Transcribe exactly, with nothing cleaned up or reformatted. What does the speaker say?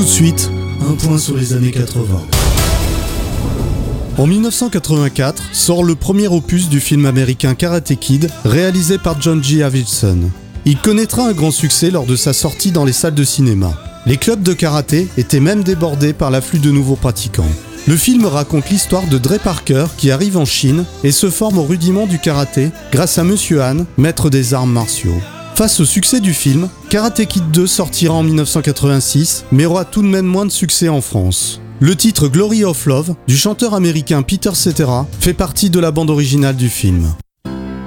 Tout de suite, un point sur les années quatre-vingts. En mille neuf cent quatre-vingt-quatre sort le premier opus du film américain Karate Kid, réalisé par John G. Avildsen. Il connaîtra un grand succès lors de sa sortie dans les salles de cinéma. Les clubs de karaté étaient même débordés par l'afflux de nouveaux pratiquants. Le film raconte l'histoire de Dre Parker qui arrive en Chine et se forme au rudiment du karaté grâce à Monsieur Han, maître des arts martiaux. Face au succès du film, Karate Kid deux sortira en mille neuf cent quatre-vingt-six, mais aura tout de même moins de succès en France. Le titre Glory of Love du chanteur américain Peter Cetera fait partie de la bande originale du film.